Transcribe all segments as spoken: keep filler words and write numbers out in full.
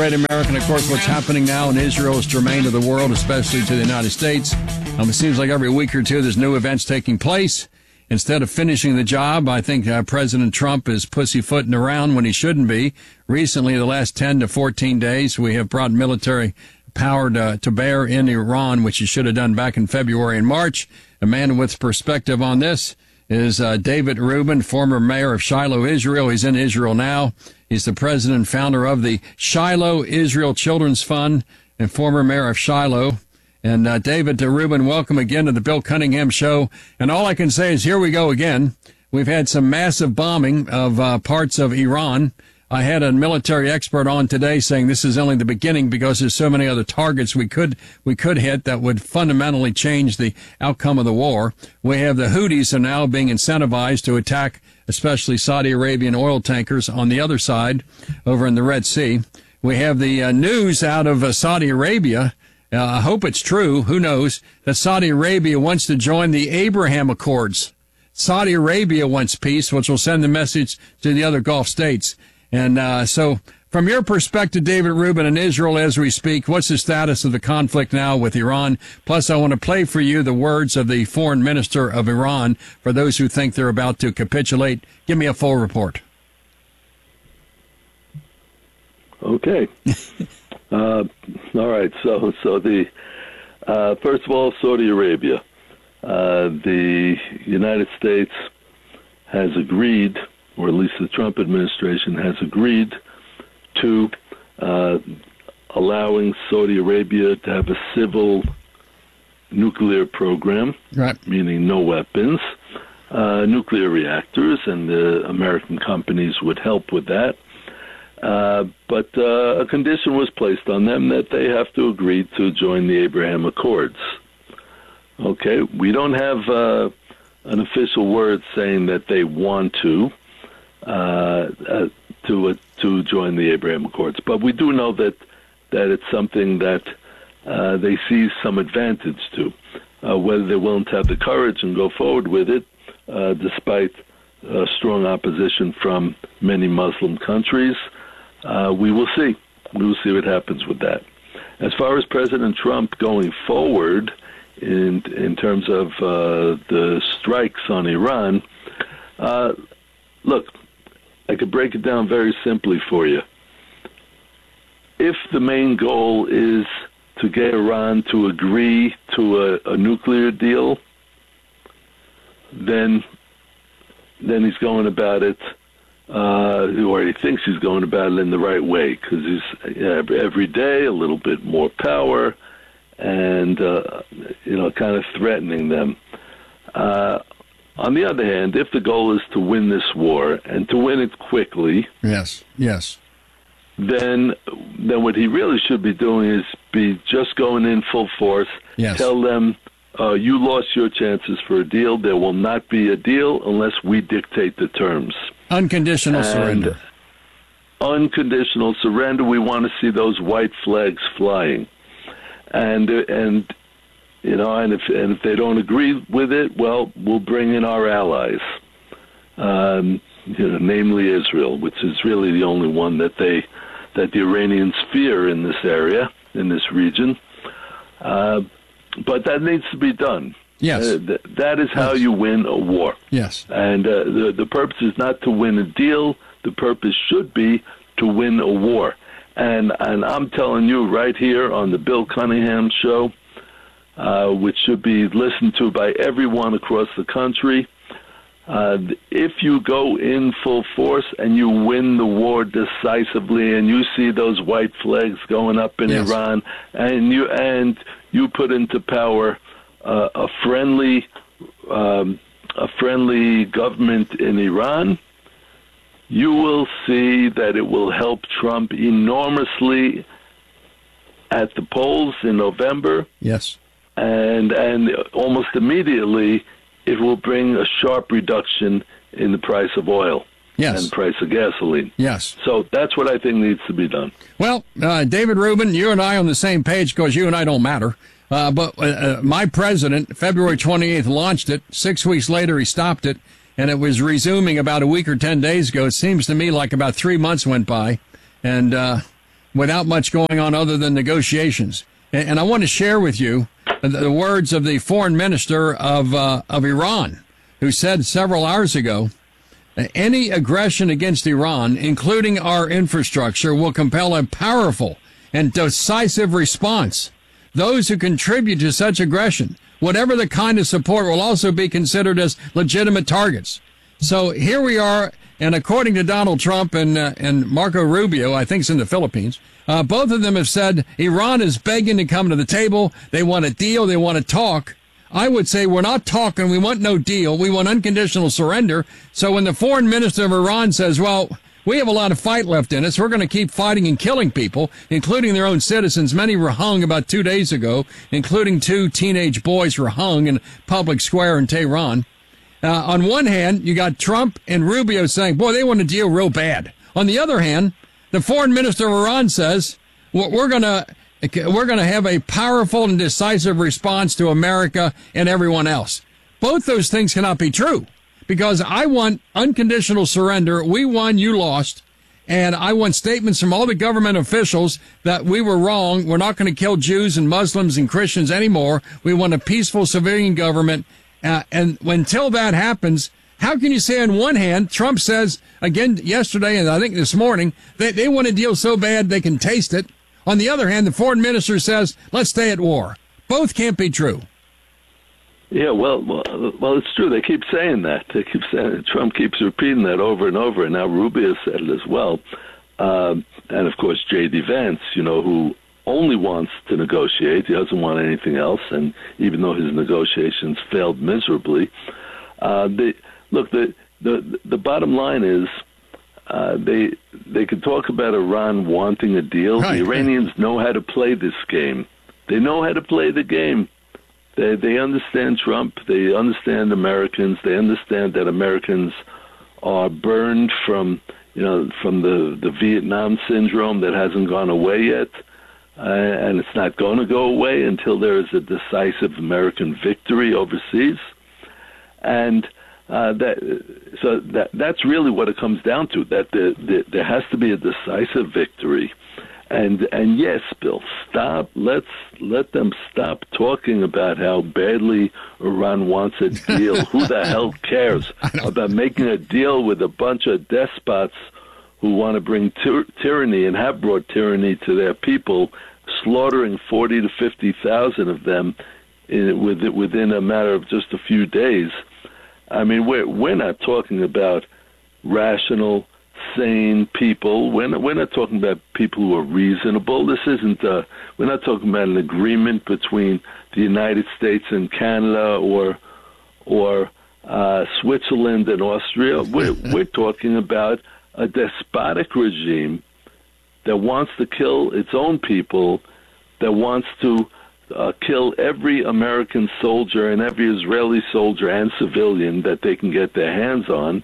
Great American, of course, what's happening now in Israel is germane to the world, especially to the United States. Um, it seems like every week or two there's new events taking place. Instead of finishing the job, I think uh, President Trump is pussyfooting around when he shouldn't be. Recently, the last ten to fourteen days, we have brought military power to, to bear in Iran, which he should have done back in February and March. A man with perspective on this is uh, David Rubin, former mayor of Shiloh, Israel. He's in Israel now. He's the president and founder of the Shiloh Israel Children's Fund and former mayor of Shiloh. And uh, David Rubin, welcome again to the Bill Cunningham Show. And all I can say is here we go again. We've had some massive bombing of uh, parts of Iran. I had a military expert on today saying this is only the beginning because there's so many other targets we could we could hit that would fundamentally change the outcome of the war. We have the Houthis are now being incentivized to attack especially Saudi Arabian oil tankers on the other side over in the Red Sea. We have the uh, news out of uh, Saudi Arabia. Uh, I hope it's true. Who knows that Saudi Arabia wants to join the Abraham Accords. Saudi Arabia wants peace, which will send the message to the other Gulf states. And uh, so from your perspective, David Rubin, in Israel as we speak, what's the status of the conflict now with Iran? Plus, I want to play for you the words of the foreign minister of Iran for those who think they're about to capitulate. Give me a full report. Okay. uh, all right. So, so the uh, first of all, Saudi Arabia. Uh, the United States has agreed, or at least the Trump administration has agreed to uh, allowing Saudi Arabia to have a civil nuclear program, right, meaning no weapons, uh, nuclear reactors, and the American companies would help with that. Uh, but uh, a condition was placed on them that they have to agree to join the Abraham Accords. Okay, we don't have uh, an official word saying that they want to uh, uh, to uh, to join the Abraham Accords, but we do know that that it's something that uh, they see some advantage to. Uh, whether they're willing to have the courage and go forward with it, uh, despite uh, strong opposition from many Muslim countries, uh, we will see. We will see what happens with that. As far as President Trump going forward, in in terms of uh, the strikes on Iran, uh, look, I could break it down very simply for you. If the main goal is to get Iran to agree to a, a nuclear deal, then then he's going about it, uh, or he thinks he's going about it in the right way, because he's you know, every day a little bit more power, and uh, you know, kind of threatening them. Uh, on the other hand, if the goal is to win this war and to win it quickly, yes, yes, then then what he really should be doing is be just going in full force. Yes. Tell them, uh, you lost your chances for a deal. There will not be a deal unless we dictate the terms. Unconditional and surrender. Unconditional surrender. We want to see those white flags flying. And and you know, and if and if they don't agree with it, well, we'll bring in our allies, um, you know, namely Israel, which is really the only one that they that the Iranians fear in this area, in this region. Uh, but that needs to be done. Yes, uh, th- that is how yes. you win a war. Yes, and uh, the the purpose is not to win a deal. The purpose should be to win a war. And and I'm telling you right here on the Bill Cunningham Show, uh, which should be listened to by everyone across the country, uh, if you go in full force and you win the war decisively, and you see those white flags going up in yes. Iran, and you and you put into power uh, a friendly um, a friendly government in Iran, you will see that it will help Trump enormously at the polls in November. Yes. And and almost immediately, it will bring a sharp reduction in the price of oil. Yes. And price of gasoline. Yes. So that's what I think needs to be done. Well, uh, David Rubin, you and I on the same page because you and I don't matter. Uh, but uh, my president, February twenty-eighth, launched it. Six weeks later, he stopped it. And it was resuming about a week or ten days ago. It seems to me like about three months went by. And uh, without much going on other than negotiations. And, and I want to share with you the, the words of the foreign minister of uh, of Iran, who said several hours ago, any aggression against Iran, including our infrastructure, will compel a powerful and decisive response. Those who contribute to such aggression, whatever the kind of support, will also be considered as legitimate targets. So here we are, and according to Donald Trump and uh, and Marco Rubio, I think it's in the Philippines, uh, both of them have said Iran is begging to come to the table. They want a deal. They want to talk. I would say we're not talking. We want no deal. We want unconditional surrender. So when the foreign minister of Iran says, well, we have a lot of fight left in us, we're going to keep fighting and killing people, including their own citizens. Many were hung about two days ago, including two teenage boys were hung in a public square in Tehran. Uh, on one hand, you got Trump and Rubio saying, boy, they want to deal real bad. On the other hand, the foreign minister of Iran says, well, we're going to we're going to have a powerful and decisive response to America and everyone else. Both those things cannot be true, because I want unconditional surrender. We won, you lost. And I want statements from all the government officials that we were wrong. We're not going to kill Jews and Muslims and Christians anymore. We want a peaceful civilian government. Uh, and until that happens, how can you say on one hand, Trump says again yesterday and I think this morning, that they want to deal so bad they can taste it. On the other hand, the foreign minister says, let's stay at war. Both can't be true. Yeah, well, well, well, it's true. They keep saying that. They keep saying it. Trump keeps repeating that over and over, and now Rubio said it as well. Um, and, of course, J D. Vance, you know, who only wants to negotiate. He doesn't want anything else, and even though his negotiations failed miserably, uh, they, look, the, the, the bottom line is, Uh, they they could talk about Iran wanting a deal. Right. The Iranians know how to play this game. They know how to play the game. They they understand Trump. They understand Americans. They understand that Americans are burned from you know from the, the Vietnam syndrome that hasn't gone away yet, uh, and it's not going to go away until there is a decisive American victory overseas, and. Uh, that so that that's really what it comes down to. That the, the, there has to be a decisive victory, and and yes, Bill, stop. Let's let them stop talking about how badly Iran wants a deal. Who the hell cares about making a deal with a bunch of despots who want to bring tyr- tyranny and have brought tyranny to their people, slaughtering forty to fifty thousand of them in, with, within a matter of just a few days. I mean, we're, we're not talking about rational, sane people. We're not, we're not talking about people who are reasonable. This isn't, uh, we're not talking about an agreement between the United States and Canada or, or uh, Switzerland and Austria. We're, we're talking about a despotic regime that wants to kill its own people, that wants to Uh, kill every American soldier and every Israeli soldier and civilian that they can get their hands on,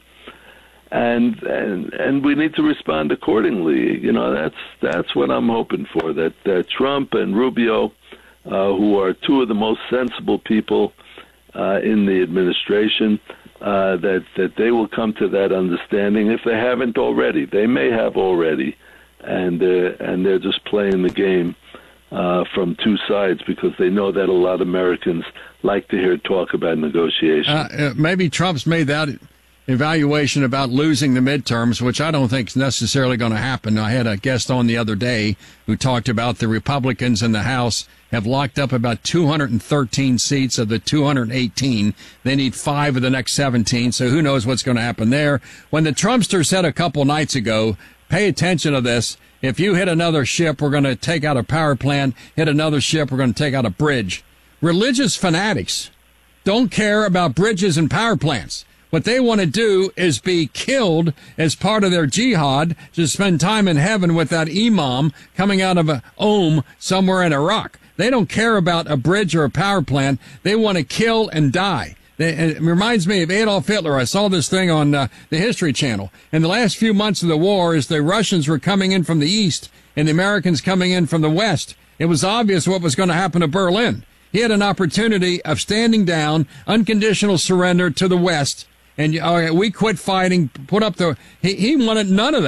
and and and we need to respond accordingly. You know, that's that's what I'm hoping for. That, that Trump and Rubio, uh, who are two of the most sensible people uh, in the administration, uh, that that they will come to that understanding. If they haven't already, they may have already, and uh, and they're just playing the game. Uh, from two sides, because they know that a lot of Americans like to hear talk about negotiation. Uh, maybe Trump's made that evaluation about losing the midterms, which I don't think is necessarily going to happen. I had a guest on the other day who talked about the Republicans in the House have locked up about two hundred thirteen seats of the two hundred eighteen. They need five of the next seventeen, so who knows what's going to happen there. When the Trumpster said a couple nights ago, pay attention to this, if you hit another ship, we're going to take out a power plant, hit another ship, we're going to take out a bridge. Religious fanatics don't care about bridges and power plants. What they want to do is be killed as part of their jihad to spend time in heaven with that imam coming out of a Om somewhere in Iraq. They don't care about a bridge or a power plant. They want to kill and die. It reminds me of Adolf Hitler. I saw this thing on uh, the History Channel. In the last few months of the war, as the Russians were coming in from the east and the Americans coming in from the west, it was obvious what was going to happen to Berlin. He had an opportunity of standing down, unconditional surrender to the west, and uh, we quit fighting, put up the... He, he wanted none of that.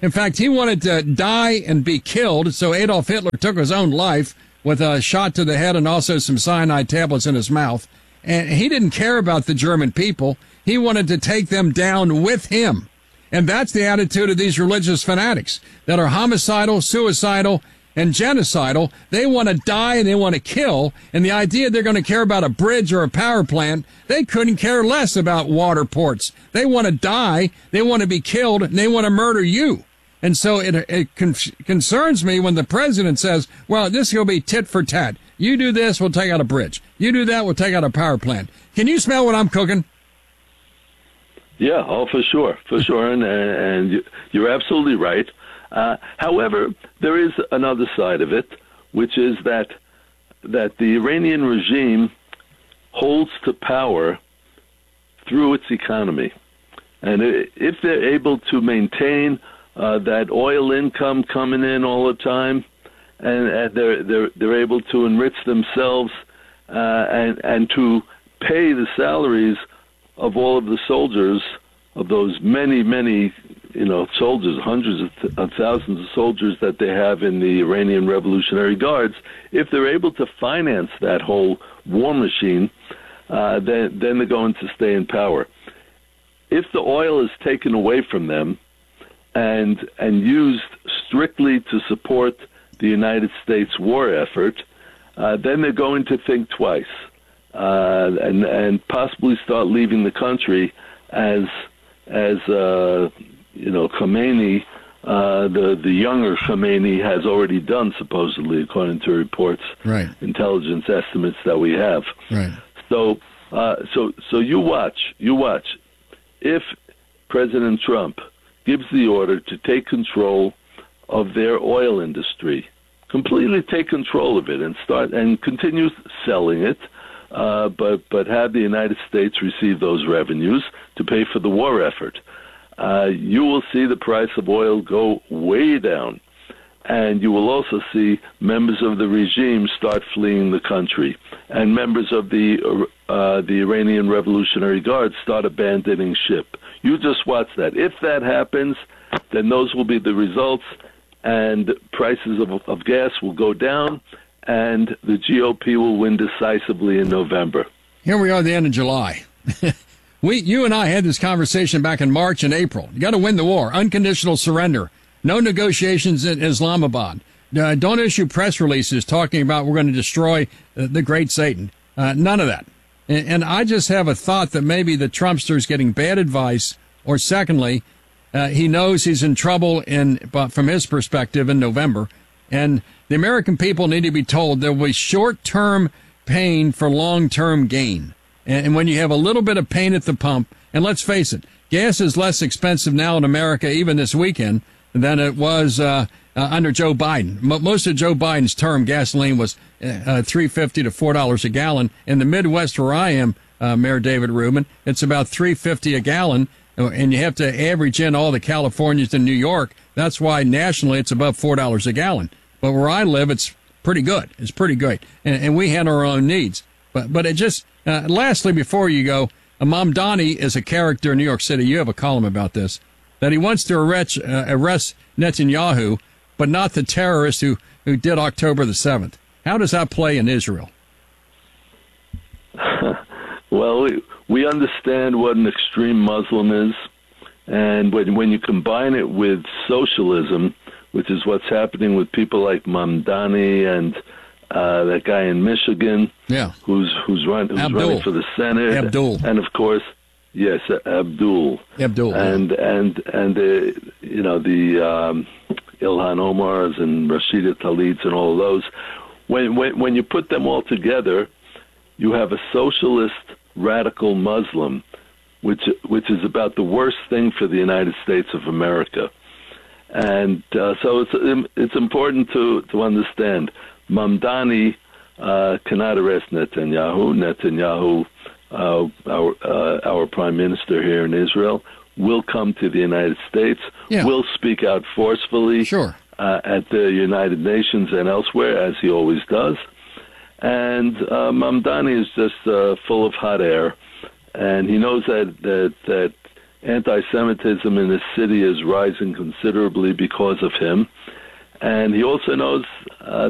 In fact, he wanted to die and be killed, so Adolf Hitler took his own life with a shot to the head and also some cyanide tablets in his mouth. And he didn't care about the German people. He wanted to take them down with him. And that's the attitude of these religious fanatics that are homicidal, suicidal, and genocidal. They want to die and they want to kill. And the idea they're going to care about a bridge or a power plant, they couldn't care less about water ports. They want to die, they want to be killed, and they want to murder you. And so it, it con- concerns me when the president says, well, this will be tit for tat. You do this, we'll take out a bridge. You do that, we'll take out a power plant. Can you smell what I'm cooking? Yeah, oh, for sure, for sure. And, and you're absolutely right. Uh, however, there is another side of it, which is that that the Iranian regime holds to power through its economy. And if they're able to maintain uh, that oil income coming in all the time, and, and they're, they're, they're able to enrich themselves uh, and, and to pay the salaries of all of the soldiers, of those many, many, you know, soldiers, hundreds of, th- of thousands of soldiers that they have in the Iranian Revolutionary Guards, if they're able to finance that whole war machine, uh, then, then they're going to stay in power. If the oil is taken away from them and and used strictly to support the United States war effort, uh, then they're going to think twice uh, and and possibly start leaving the country, as as uh, you know, Khomeini, uh, the the younger Khomeini, has already done, supposedly, according to reports, right, intelligence estimates that we have. Right. So uh, so so you watch, you watch. If President Trump gives the order to take control of their oil industry, completely take control of it and start and continue selling it, uh, but but have the United States receive those revenues to pay for the war effort, uh, you will see the price of oil go way down. And you will also see members of the regime start fleeing the country, and members of the uh, the Iranian Revolutionary Guard start abandoning ship. You just watch that. If that happens, then those will be the results, and prices of, of gas will go down, and the G O P will win decisively in November. Here we are at the end of July. we, you and I had this conversation back in March and April. You got to win the war. Unconditional surrender. No negotiations in Islamabad. Uh, don't issue press releases talking about we're going to destroy uh, the great Satan. Uh, none of that. And, and I just have a thought that maybe the Trumpster is getting bad advice, or secondly, uh, he knows he's in trouble in, but from his perspective, in November. And the American people need to be told there will be short-term pain for long-term gain. And, and when you have a little bit of pain at the pump, and let's face it, gas is less expensive now in America, even this weekend, than it was uh, uh, under Joe Biden. M- most of Joe Biden's term, gasoline was uh, three fifty to four dollars a gallon. In the Midwest where I am, uh, Mayor David Rubin, it's about three fifty a gallon, and you have to average in all the Californians and New York. That's why nationally it's above four dollars a gallon. But where I live, it's pretty good. It's pretty great, and, and we handle our own needs. But but it just uh, lastly, before you go, Mamdani is a character in New York City. You have a column about this. That he wants to arrest, uh, arrest Netanyahu, but not the terrorist who, who did October the seventh. How does that play in Israel? Well, we, we understand what an extreme Muslim is, and when, when you combine it with socialism, which is what's happening with people like Mamdani and uh, that guy in Michigan, yeah, who's who's, run, who's running for the Senate, Abdul, and of course. Yes, Abdul. Abdul. And, and, and, uh, you know, the, um, Ilhan Omars and Rashida Tlaibs and all of those. When, when, when you put them all together, you have a socialist radical Muslim, which, which is about the worst thing for the United States of America. And, uh, so it's, it's important to, to understand Mamdani, uh, cannot arrest Netanyahu. Netanyahu, Uh, our uh, our prime minister here in Israel, will come to the United States, yeah. will speak out forcefully sure. uh, at the United Nations and elsewhere, as he always does. And uh, Mamdani is just uh, full of hot air, and he knows that that, that anti-Semitism in his city is rising considerably because of him. And he also knows uh,